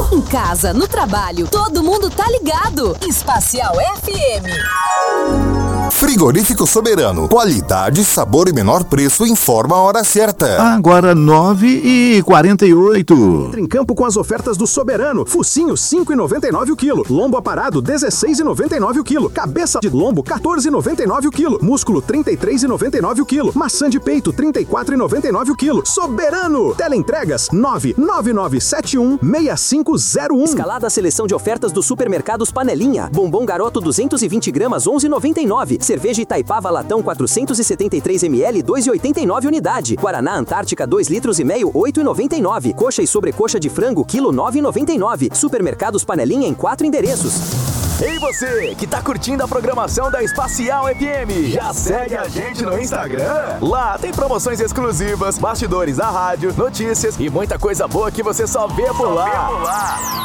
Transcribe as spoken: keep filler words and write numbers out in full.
Em casa, no trabalho, todo mundo tá ligado. Espacial F M. Frigorífico Soberano. Qualidade, sabor e menor preço. Informa a hora certa. Agora nove e quarenta e oito. Entre em campo com as ofertas do Soberano. Focinho cinco e noventa e nove o quilo. Lombo aparado dezesseis e noventa e nove o quilo. Cabeça de lombo quatorze e noventa e nove o quilo. Músculo trinta e três e noventa e nove o quilo. Maçã de peito trinta e quatro e noventa e nove o quilo. Soberano. Teleentregas nove nove nove sete um seis cinco zero um. Escalada a seleção de ofertas dos supermercados Panelinha. Bombom Garoto duzentos e vinte gramas onze e noventa e nove. Cerveja Itaipava Latão quatrocentos e setenta e três mililitros dois e oitenta e nove unidade. Guaraná Antártica dois litros e meio oito e noventa e nove. Coxa e sobrecoxa de frango quilo nove e noventa e nove. Supermercados Panelinha em quatro endereços. Ei você, que tá curtindo a programação da Espacial F M, já segue a gente no Instagram? Lá tem promoções exclusivas, bastidores da rádio, notícias e muita coisa boa que você só vê por lá.